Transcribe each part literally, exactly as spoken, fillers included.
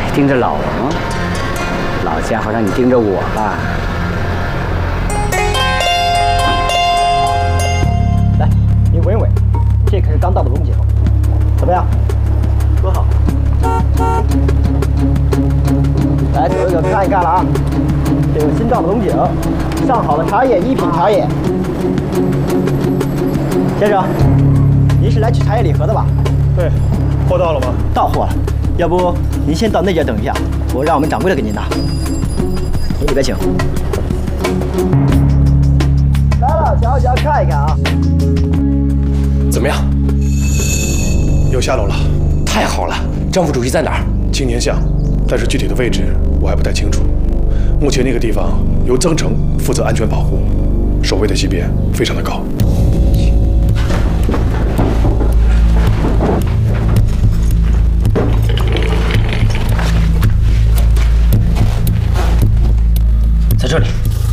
盯着老王，老家伙让你盯着我吧。 来，你闻闻，这可是刚倒的龙井，怎么样？多好。来，左右手看一看了啊，这有新造的龙井，上好的茶叶，一品茶叶。先生，您是来取茶叶礼盒的吧？ 对，货到了吗？ 到货了。要不您先到那间等一下，我让我们掌柜的给您拿。您里边请。来了，瞧一瞧，看一看啊。 怎么样？ 有下落了。 太好了！张副主席在哪儿？ 青年巷，但是具体的位置我还不太清楚。目前那个地方由曾成负责安全保护，守卫的级别非常的高。 在这里。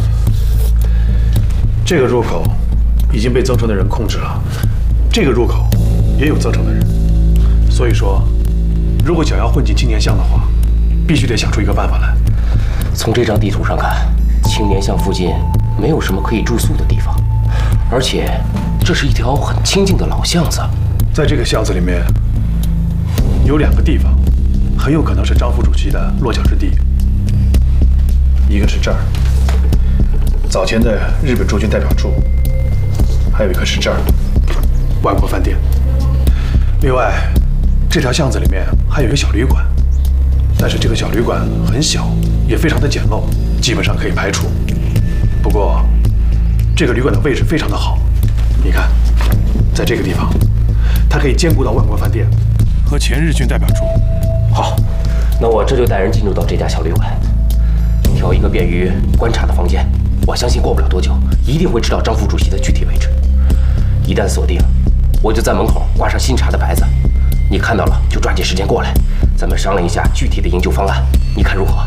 这个入口已经被曾成的人控制了，这个入口也有曾成的人，所以说，如果想要混进青年巷的话，必须得想出一个办法来。 从这张地图上看，青年巷附近没有什么可以住宿的地方，而且这是一条很清静的老巷子。 在这个巷子里面，有两个地方，很有可能是张副主席的落脚之地。一个是这儿，早前的日本驻军代表处；还有一个是这儿，万国饭店。另外，这条巷子里面还有一个小旅馆，但是这个小旅馆很小，也非常的简陋，基本上可以排除。不过，这个旅馆的位置非常的好，你看，在这个地方，它可以兼顾到万国饭店和前日军代表处。 好，那我这就带人进入到这家小旅馆，挑一个便于观察的房间。我相信过不了多久，一定会知道张副主席的具体位置。一旦锁定，我就在门口挂上新查的牌子。你看到了就抓紧时间过来，咱们商量一下具体的营救方案，你看如何？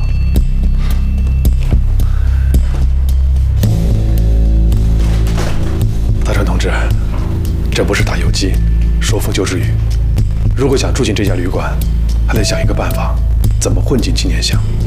大川同志，这不是打游击，说风就是雨。如果想住进这家旅馆，还得想一个办法，怎么混进青年巷。